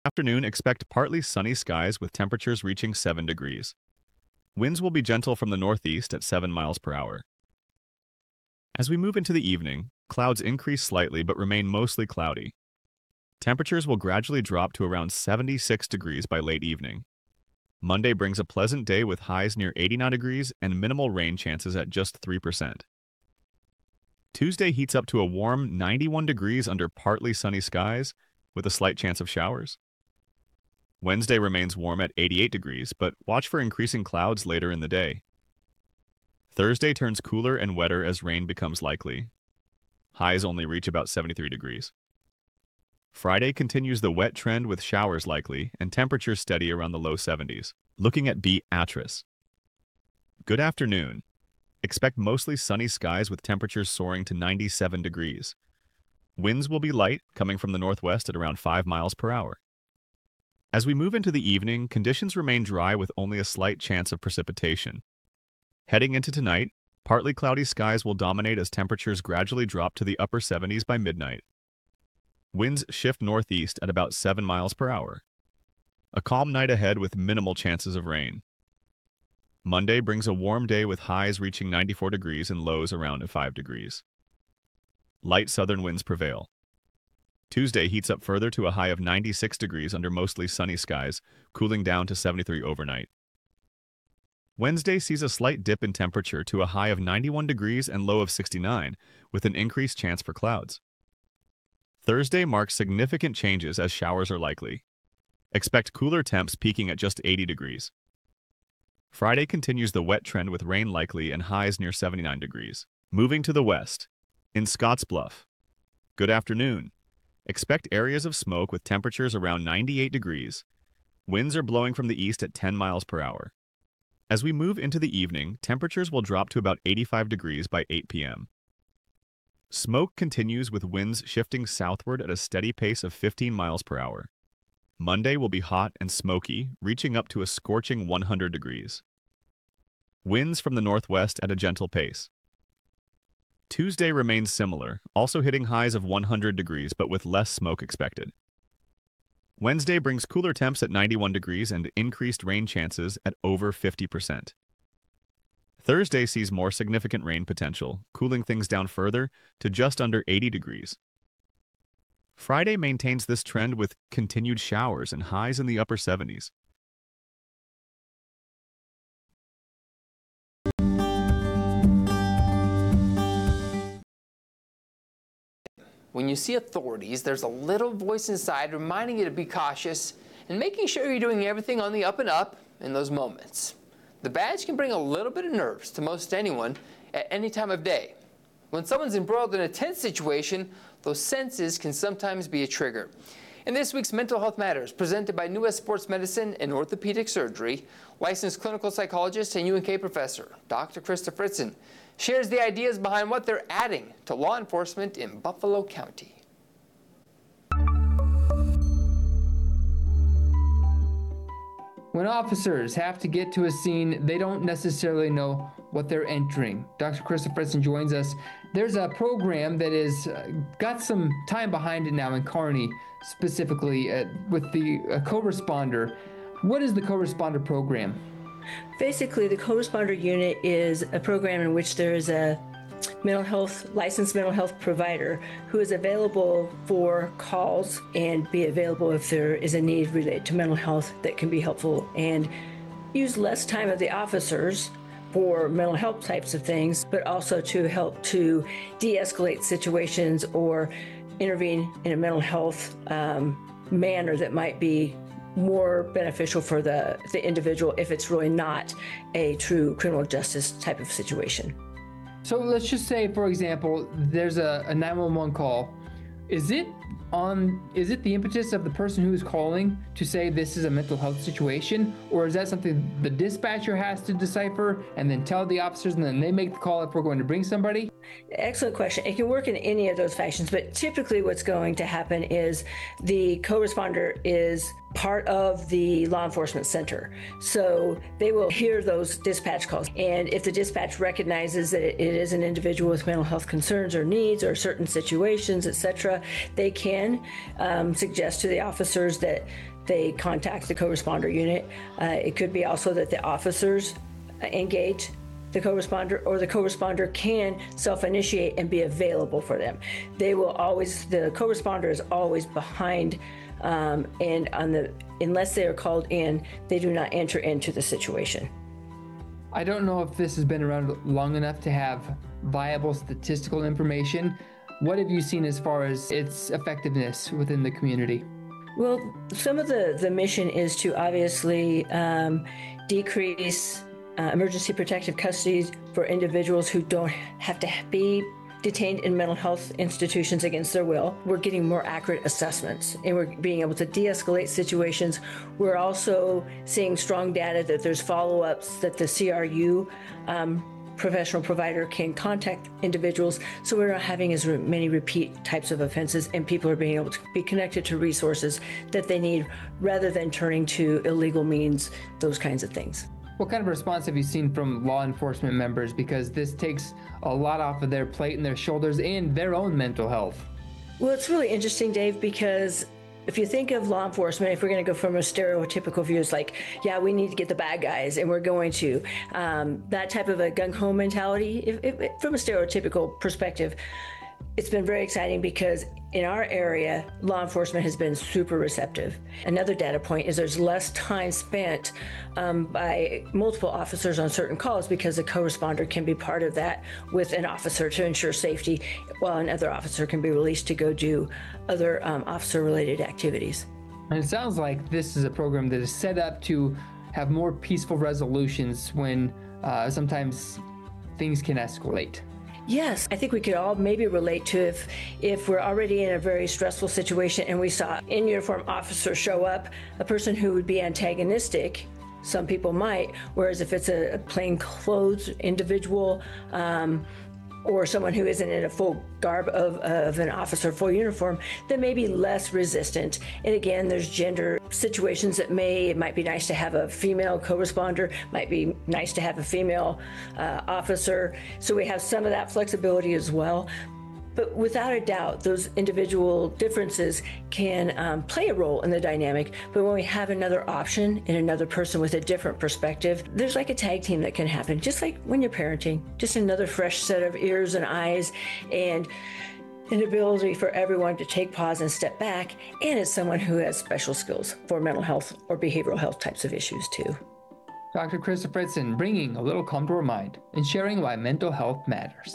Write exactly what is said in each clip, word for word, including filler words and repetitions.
Afternoon, expect partly sunny skies with temperatures reaching seven degrees. Winds will be gentle from the northeast at seven miles per hour. As we move into the evening, clouds increase slightly but remain mostly cloudy. Temperatures will gradually drop to around seventy-six degrees by late evening. Monday brings a pleasant day with highs near eighty-nine degrees and minimal rain chances at just three percent. Tuesday heats up to a warm ninety-one degrees under partly sunny skies with a slight chance of showers. Wednesday remains warm at eighty-eight degrees, but watch for increasing clouds later in the day. Thursday turns cooler and wetter as rain becomes likely. Highs only reach about seventy-three degrees. Friday continues the wet trend with showers likely and temperatures steady around the low seventies. Looking at Beatrice. Good afternoon. Expect mostly sunny skies with temperatures soaring to ninety-seven degrees. Winds will be light, coming from the northwest at around five miles per hour. As we move into the evening, conditions remain dry with only a slight chance of precipitation. Heading into tonight, partly cloudy skies will dominate as temperatures gradually drop to the upper seventies by midnight. Winds shift northeast at about seven miles per hour. A calm night ahead with minimal chances of rain. Monday brings a warm day with highs reaching ninety-four degrees and lows around five degrees. Light southern winds prevail. Tuesday heats up further to a high of ninety-six degrees under mostly sunny skies, cooling down to seventy-three overnight. Wednesday sees a slight dip in temperature to a high of ninety-one degrees and low of sixty-nine, with an increased chance for clouds. Thursday marks significant changes as showers are likely. Expect cooler temps peaking at just eighty degrees. Friday continues the wet trend with rain likely and highs near seventy-nine degrees. Moving to the west. In Scottsbluff. Good afternoon. Expect areas of smoke with temperatures around ninety-eight degrees. Winds are blowing from the east at ten miles per hour. As we move into the evening, temperatures will drop to about eighty-five degrees by eight p m Smoke continues with winds shifting southward at a steady pace of fifteen miles per hour. Monday will be hot and smoky, reaching up to a scorching one hundred degrees. Winds from the northwest at a gentle pace. Tuesday remains similar, also hitting highs of one hundred degrees but with less smoke expected. Wednesday brings cooler temps at ninety-one degrees and increased rain chances at over fifty percent. Thursday sees more significant rain potential, cooling things down further to just under eighty degrees. Friday maintains this trend with continued showers and highs in the upper seventies. When you see authorities, there's a little voice inside reminding you to be cautious and making sure you're doing everything on the up and up in those moments. The badge can bring a little bit of nerves to most anyone at any time of day. When someone's embroiled in a tense situation, those senses can sometimes be a trigger. In this week's Mental Health Matters, presented by New West Sports Medicine and Orthopedic Surgery, licensed clinical psychologist and U N K professor, Doctor Krista Fritzen, shares the ideas behind what they're adding to law enforcement in Buffalo County. When officers have to get to a scene, they don't necessarily know what they're entering. Doctor Krista Fritzen joins us. There's a program that has uh, got some time behind it now in Kearney, specifically uh, with the uh, co-responder. What is the co-responder program? Basically, the co-responder unit is a program in which there is a mental health, licensed mental health provider who is available for calls and be available if there is a need related to mental health that can be helpful, and use less time of the officers for mental health types of things, but also to help to de-escalate situations or intervene in a mental health um, manner that might be more beneficial for the, the individual if it's really not a true criminal justice type of situation. So let's just say, for example, there's a, a nine one one call. Is it on, is it the impetus of the person who is calling to say this is a mental health situation, or is that something the dispatcher has to decipher and then tell the officers and then they make the call if we're going to bring somebody? Excellent question. It can work in any of those fashions, but typically what's going to happen is the co-responder is part of the law enforcement center. So they will hear those dispatch calls. And if the dispatch recognizes that it is an individual with mental health concerns or needs or certain situations, et cetera, they can um, suggest to the officers that they contact the co-responder unit. Uh, it could be also that the officers engage the co-responder, or the co-responder can self-initiate and be available for them. They will always, the co-responder is always behind, um, and on the, unless they are called in, they do not enter into the situation. I don't know if this has been around long enough to have viable statistical information. What have you seen as far as its effectiveness within the community? Well, some of the, the mission is to obviously um, decrease Uh, emergency protective custody for individuals who don't have to be detained in mental health institutions against their will. We're getting more accurate assessments, and we're being able to de-escalate situations. We're also seeing strong data that there's follow-ups that the C R U um, professional provider can contact individuals, so we're not having as re- many repeat types of offenses, and people are being able to be connected to resources that they need rather than turning to illegal means, those kinds of things. What kind of response have you seen from law enforcement members? Because this takes a lot off of their plate and their shoulders and their own mental health. Well, it's really interesting, Dave, because if you think of law enforcement, if we're going to go from a stereotypical view, it's like, yeah, we need to get the bad guys, and we're going to. Um, that type of a gung-ho mentality, if, if, from a stereotypical perspective, it's been very exciting because in our area, law enforcement has been super receptive. Another data point is there's less time spent um, by multiple officers on certain calls because a co-responder can be part of that with an officer to ensure safety, while another officer can be released to go do other um, officer-related activities. And it sounds like this is a program that is set up to have more peaceful resolutions when uh, sometimes things can escalate. Yes, I think we could all maybe relate to if if we're already in a very stressful situation and we saw an in-uniform officer show up, a person who would be antagonistic, some people might, whereas if it's a, a plain-clothes individual um, or someone who isn't in a full garb of, of an officer, full uniform, then maybe less resistant. And again, there's gender situations that may, it might be nice to have a female co-responder, might be nice to have a female uh, officer. So we have some of that flexibility as well. But without a doubt, those individual differences can um, play a role in the dynamic. But when we have another option and another person with a different perspective, there's like a tag team that can happen, just like when you're parenting, just another fresh set of ears and eyes and an ability for everyone to take pause and step back. And it's someone who has special skills for mental health or behavioral health types of issues too. Doctor Krista Fritzen, bringing a little calm to our mind and sharing why mental health matters.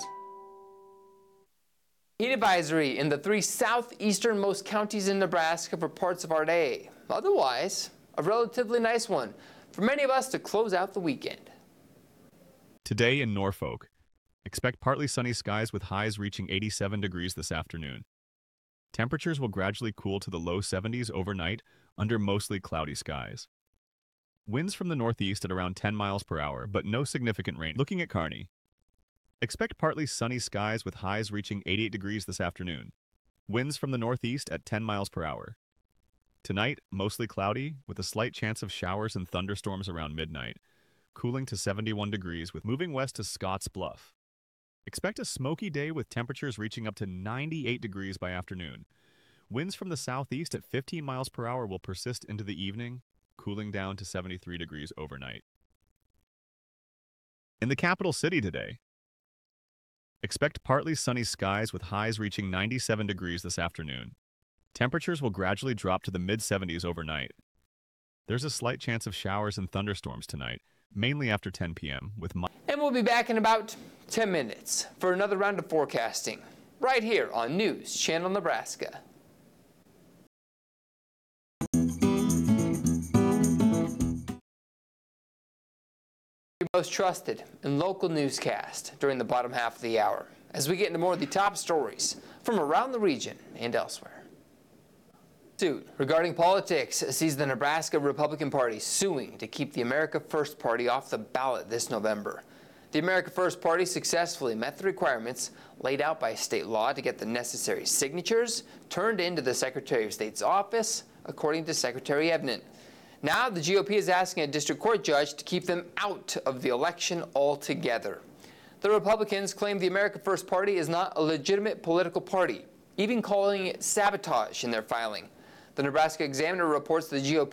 Heat advisory in the three southeasternmost counties in Nebraska for parts of our day. Otherwise, a relatively nice one for many of us to close out the weekend. Today in Norfolk, expect partly sunny skies with highs reaching eighty-seven degrees this afternoon. Temperatures will gradually cool to the low seventies overnight under mostly cloudy skies. Winds from the northeast at around ten miles per hour, but no significant rain. Looking at Kearney, expect partly sunny skies with highs reaching eighty-eight degrees this afternoon. Winds from the northeast at ten miles per hour. Tonight, mostly cloudy with a slight chance of showers and thunderstorms around midnight, cooling to seventy-one degrees with moving west to Scotts Bluff. Expect a smoky day with temperatures reaching up to ninety-eight degrees by afternoon. Winds from the southeast at fifteen miles per hour will persist into the evening, cooling down to seventy-three degrees overnight. In the capital city today, expect partly sunny skies with highs reaching ninety-seven degrees this afternoon. Temperatures will gradually drop to the mid seventies overnight. There's a slight chance of showers and thunderstorms tonight, mainly after ten p.m. with mi- And we'll be back in about ten minutes for another round of forecasting, right here on News Channel Nebraska. Your most trusted and local newscast during the bottom half of the hour, as we get into more of the top stories from around the region and elsewhere. Suit regarding politics sees the Nebraska Republican Party suing to keep the America First Party off the ballot this November. The America First Party successfully met the requirements laid out by state law to get the necessary signatures turned into the Secretary of State's office, according to Secretary Evnen. Now the G O P is asking a district court judge to keep them out of the election altogether. The Republicans claim the America First Party is not a legitimate political party, even calling it sabotage in their filing. The Nebraska Examiner reports the G O P